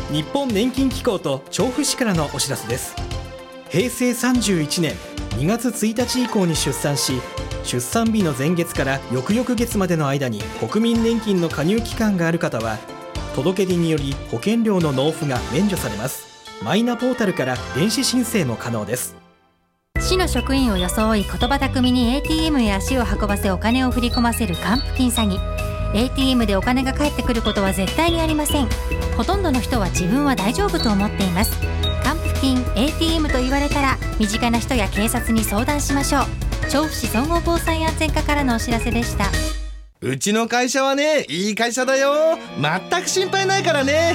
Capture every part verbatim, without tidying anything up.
日本年金機構と調布市からのお知らせです。平成さんじゅういちねんにがつついたち以降に出産し、出産日の前月から翌々月までの間に国民年金の加入期間がある方は、届け出により保険料の納付が免除されます。マイナポータルから電子申請も可能です。 市の職員を装い言葉巧みに エーティーエム へ足を運ばせお金を振り込ませる還付金詐欺。 エーティーエム でお金が返ってくることは絶対にありません。ほとんどの人は自分は大丈夫と思っています。還付金 エーティーエム と言われたら身近な人や警察に相談しましょう。調布市総合防災安全課からのお知らせでした。 うちの会社はね、いい会社だよ。全く心配ないからね。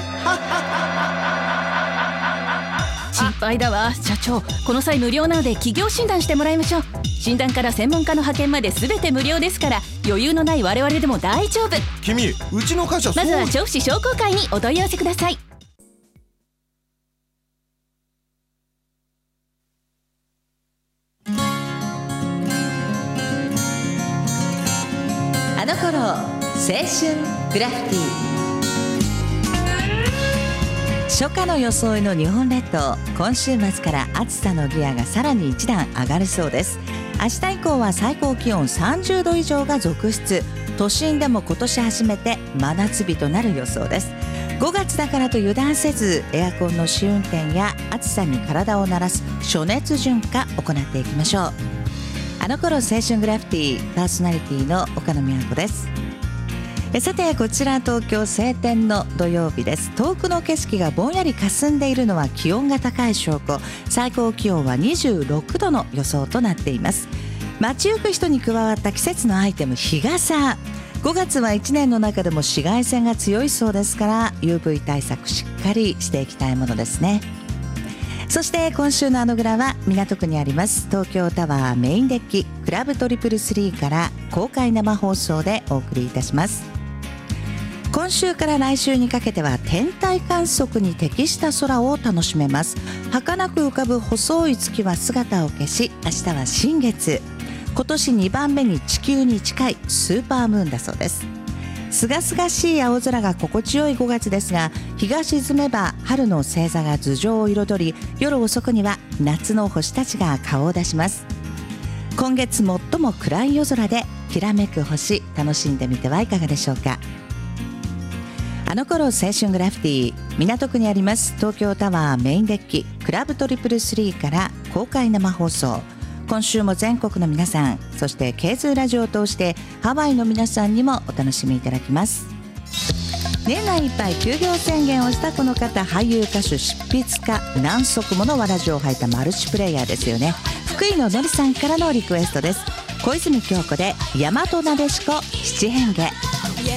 心配だわ。社長、この際無料なので企業診断してもらいましょう。診断から専門家の派遣まで全て無料ですから、余裕のない我々でも大丈夫。 君、うちの会社そう。 まずは調布市商工会にお問い合わせください。 あの頃青春グラフィティ。初夏の装いの日本列島、今週末から暑さのギアがさらに一段上がるそうです。明日以降は最高気温さんじゅうど以上が続出。都心でも今年初めて真夏日となる予想です。ごがつだからと油断せず、エアコンの試運転や暑さに体を慣らす暑熱順化を行っていきましょう。あの頃青春グラフィティ、パーソナリティの岡野美和子です。えさて、こちら東京晴天の土曜日です。遠くの景色がぼんやり霞んでいるのは気温が高い証拠。最高気温はにじゅうろくどの予想となっています。街行く人に加わった季節のアイテム、日傘。ごがつはいちねんの中でも紫外線が強いそうですから、 ユーブイ 対策しっかりしていきたいものですね。そして今週のあのグラは港区にあります東京タワーメインデッキクラブトリプルスリーから公開生放送でお送りいたします。今週から来週にかけては天体観測に適した空を楽しめます。儚く浮かぶ細い月は姿を消し、明日は新月。今年にばんめに地球に近いスーパームーンだそうです。すがすがしい青空が心地よいごがつですが、日が沈めば春の星座が頭上を彩り、夜遅くには夏の星たちが顔を出します。今月最も暗い夜空できらめく星、楽しんでみてはいかがでしょうか。あの頃青春グラフィティ、港区にあります東京タワーメインデッキクラブトリプルスリーから公開生放送。今週も全国の皆さん、そしてケーズーラジオを通してハワイの皆さんにもお楽しみいただきます。年内いっぱい休業宣言をしたこの方、俳優歌手執筆家、何足ものわらじを履いたマルチプレイヤーですよね。福井ののりさんからのリクエストです。小泉京子で大和なでしこ七変化。